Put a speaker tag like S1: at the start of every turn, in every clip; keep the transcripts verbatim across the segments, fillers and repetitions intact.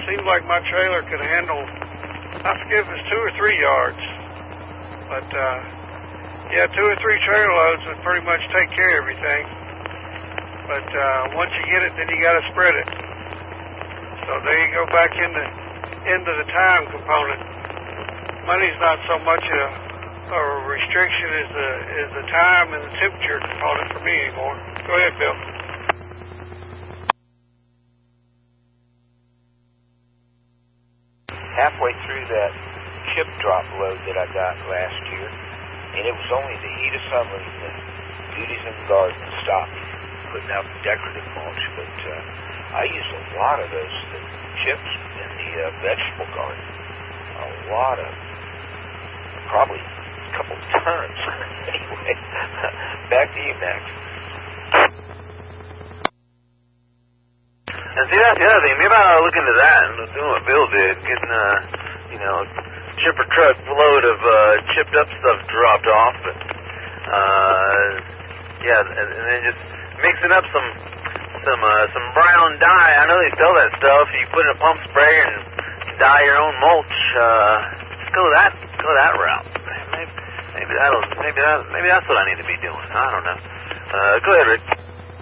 S1: seemed like my trailer could handle, I forget if it was two or three yards. But, uh, yeah, two or three trailer loads would pretty much take care of everything. But uh, once you get it, then you got to spread it. So there you go back into, into the time component. Money's not so much a, a restriction as the, as the time and the temperature component for me anymore. Go ahead, Bill.
S2: Halfway through that chip drop load that I got last year, and it was only the heat of summer and the duties in the garden that stopped me putting out decorative mulch, but uh, I used a lot of those the chips in the uh, vegetable garden. A lot of, probably a couple tons. Anyway, back to you, Max.
S3: And see, that's the other thing. Maybe I ought to look into that and doing what Bill did, getting, uh, you know, a chipper truck load of uh, chipped up stuff dropped off. But, uh, yeah, and, and then just mixing up some some uh, some brown dye. I know they sell that stuff. You put in a pump sprayer and dye your own mulch. Uh, just go that go that route. Maybe maybe that'll maybe that maybe that's what I need to be doing. I don't know. Uh, go ahead, Rick.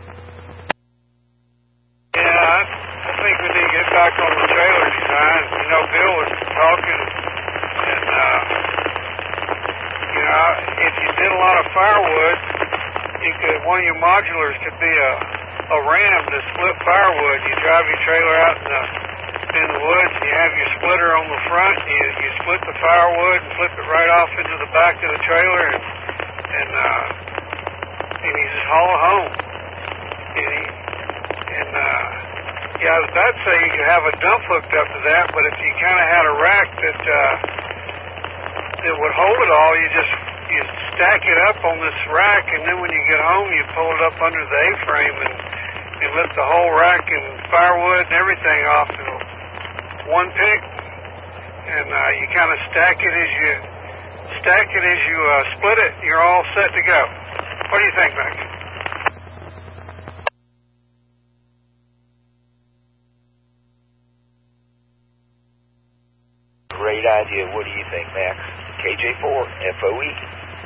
S1: Yeah, I, I think we need to get back on the trailer design. You know, Bill was talking, and, uh, you know, if you did a lot of firewood, you could, one of your modulars could be a, a ram to split firewood. You drive your trailer out in the, in the woods, and you have your splitter on the front, and you, you split the firewood and flip it right off into the back of the trailer, and, and, uh, and you just haul it home. And he, And, uh, yeah, I'd say you could have a dump hooked up to that, but if you kind of had a rack that, uh, that would hold it all, you just, you stack it up on this rack, and then when you get home, you pull it up under the A-frame and, and lift the whole rack and firewood and everything off in one pick, and, uh, you kind of stack it as you, stack it as you, uh, split it, you're all set to go. What do you think, Mac?
S2: Great idea. What do you think, Max? K J four, F O E.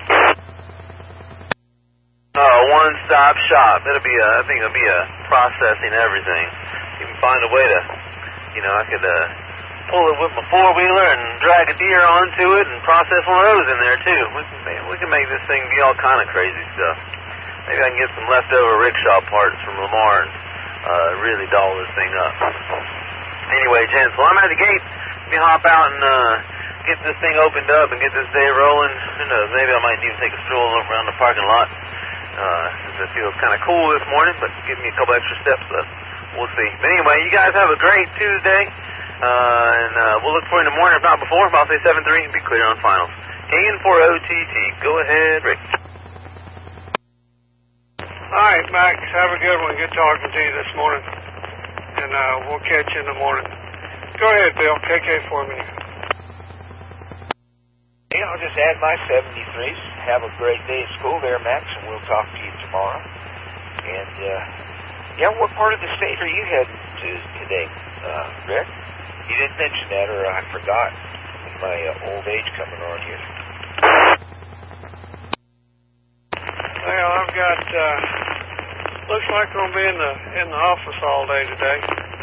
S3: Oh, one-stop shop. It'll be a, I think it'll be a processing everything. You can find a way to, you know, I could uh, pull it with my four-wheeler and drag a deer onto it and process one of those in there, too. We can, we can make this thing be all kind of crazy stuff. Maybe I can get some leftover rickshaw parts from Lamar and uh, really doll this thing up. Anyway, gents, well, I'm at the gate. Let me hop out and uh, get this thing opened up and get this day rolling. Who knows, maybe I might even take a stroll around the parking lot. Uh, since it feels kind of cool this morning, but give me a couple extra steps, so we'll see. But anyway, you guys have a great Tuesday, uh, and uh, we'll look for you in the morning, if not before. I'll say seven three and be clear on finals. K N four O T T. Go ahead, Rick.
S1: All right, Max, have a good one. Good talking to you this morning, and uh, we'll catch you in the morning. Go ahead, Bill. K K four minutes.
S2: Yeah, I'll just add my seventy-threes. Have a great day at school there, Max, and we'll talk to you tomorrow. And, uh, yeah, what part of the state are you heading to today, uh, Rick? You didn't mention that, or I forgot with my uh, old age coming on here.
S1: Well, I've got, uh, looks like I'm going to be in the, in the office all day today.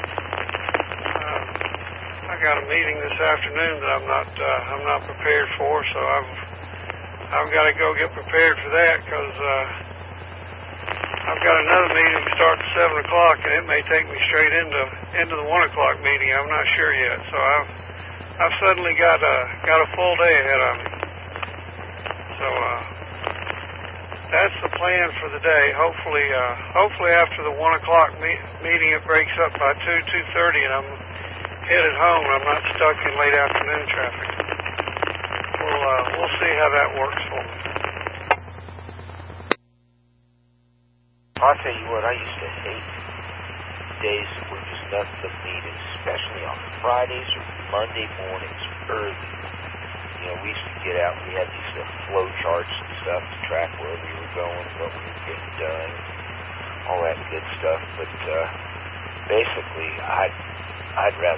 S1: I got a meeting this afternoon that I'm not uh, I'm not prepared for, so I've I've got to go get prepared for that because uh, I've got another meeting to start at seven o'clock, and it may take me straight into into the one o'clock meeting. I'm not sure yet, so I've I've suddenly got a got a full day ahead of me. So uh, that's the plan for the day. Hopefully, uh, hopefully after the one o'clock me- meeting, it breaks up by two two thirty, and I'm headed home. I'm not stuck in late afternoon traffic. We'll uh, we'll see how that works for me.
S2: I'll tell you what, I used to hate days that were just nothing but meetings, especially on Fridays or Monday mornings early. You know, we used to get out. We had these uh, flow charts and stuff to track where we were going, what we were getting done, all that good stuff. But uh, basically, I'd I'd rather